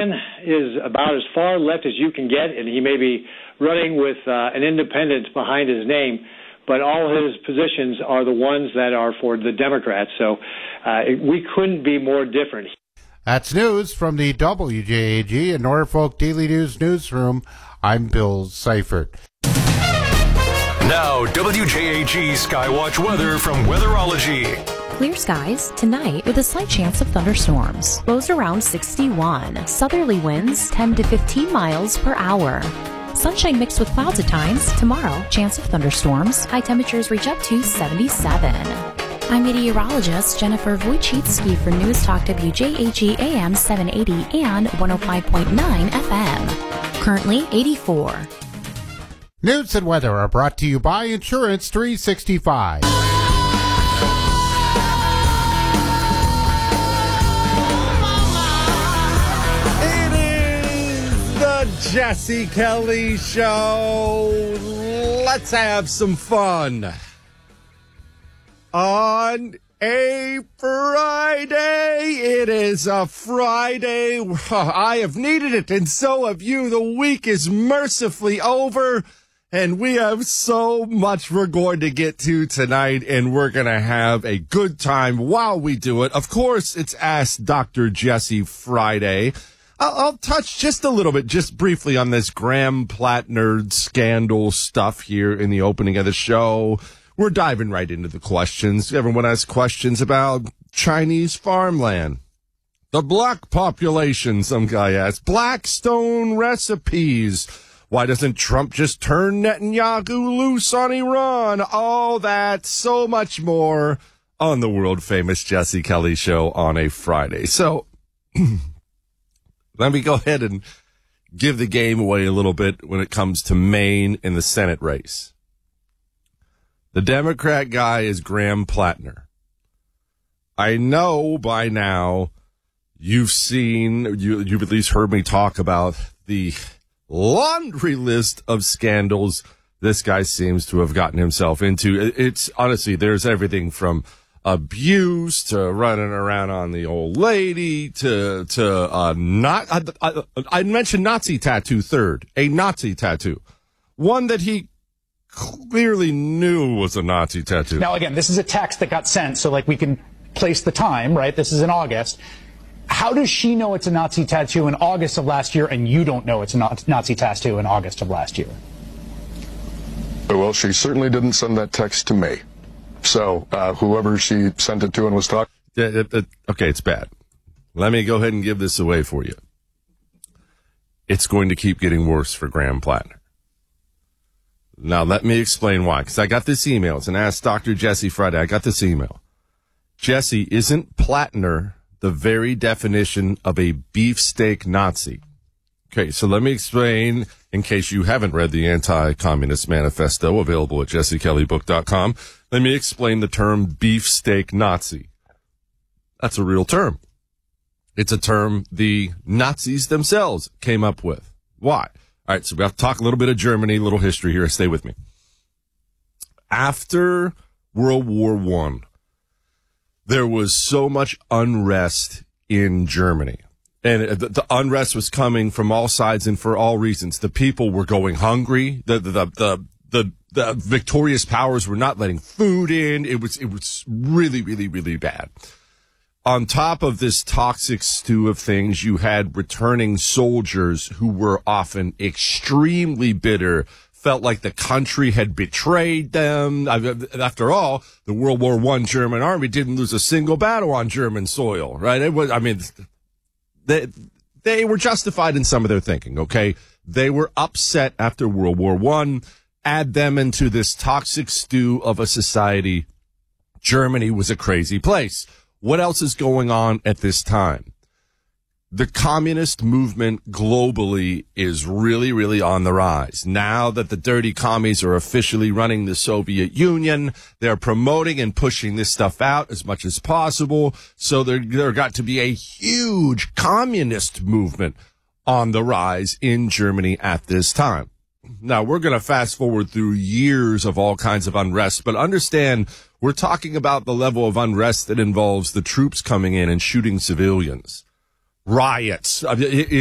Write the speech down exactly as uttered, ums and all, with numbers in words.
man is about as far left as you can get, and he may be running with uh, an independent behind his name, but all his positions are the ones that are for the Democrats. So uh, we couldn't be more different. That's news from the W J A G and Norfolk Daily News newsroom. I'm Bill Seifert. Now, W J A G Skywatch weather from Weatherology. Clear skies tonight with a slight chance of thunderstorms. Lows around sixty-one. Southerly winds ten to fifteen miles per hour. Sunshine mixed with clouds at times. Tomorrow, chance of thunderstorms. High temperatures reach up to seventy-seven. I'm meteorologist Jennifer Wojcicki for News Talk W J A G A M seven eighty and one oh five point nine F M. Currently eighty-four. News and weather are brought to you by Insurance three sixty-five. It is the Jesse Kelly Show. Let's have some fun. On a Friday, it is a Friday. I have needed it, and so have you. The week is mercifully over, and we have so much we're going to get to tonight, and we're going to have a good time while we do it. Of course, it's Ask Doctor Jesse Friday. I'll, I'll touch just a little bit, just briefly, on this Graham Plattner scandal stuff here in the opening of the show. We're diving right into the questions. Everyone has questions about Chinese farmland. The black population, some guy asked. Blackstone recipes. Why doesn't Trump just turn Netanyahu loose on Iran? All that, so much more on the world-famous Jesse Kelly Show on a Friday. So let me go ahead and give the game away a little bit when it comes to Maine in the Senate race. The Democrat guy is Graham Plattner. I know by now you've seen, you, you've at least heard me talk about the laundry list of scandals this guy seems to have gotten himself into. It's honestly, there's everything from abuse to running around on the old lady to, to, uh, not, I, I, I mentioned Nazi tattoo third, a Nazi tattoo, one that he clearly knew was a Nazi tattoo. Now, again, this is a text that got sent, so like we can place the time, right? This is in August. How does she know it's a Nazi tattoo in August of last year and you don't know it's a Nazi tattoo in August of last year? Well, she certainly didn't send that text to me. So uh, whoever she sent it to and was talking. Yeah, it, it, okay, it's bad. Let me go ahead and give this away for you. It's going to keep getting worse for Graham Plattner. Now, let me explain why, because I got this email. It's an Ask Doctor Jesse Friday. I got this email. Jesse, isn't Plattner the very definition of a beefsteak Nazi? Okay, so let me explain, in case you haven't read the Anti-Communist Manifesto, available at jesse kelly book dot com. Let me explain the term beefsteak Nazi. That's a real term. It's a term the Nazis themselves came up with. Why? All right, so we have to talk a little bit of Germany, a little history here. Stay with me. After World War One, there was so much unrest in Germany. And the, the unrest was coming from all sides and for all reasons. The people were going hungry. The, the, the, the, the victorious powers were not letting food in. It was, it was really, really, really bad. On top of this toxic stew of things, you had returning soldiers who were often extremely bitter, felt like the country had betrayed them. After all, the World War One German army didn't lose a single battle on German soil, right? It was, I mean, they, they were justified in some of their thinking, okay? They were upset after World War One. Add them into this toxic stew of a society. Germany was a crazy place. What else is going on at this time? The communist movement globally is really, really on the rise. Now that the dirty commies are officially running the Soviet Union, they're promoting and pushing this stuff out as much as possible. So there, there got to be a huge communist movement on the rise in Germany at this time. Now, we're going to fast forward through years of all kinds of unrest, but understand we're talking about the level of unrest that involves the troops coming in and shooting civilians, riots.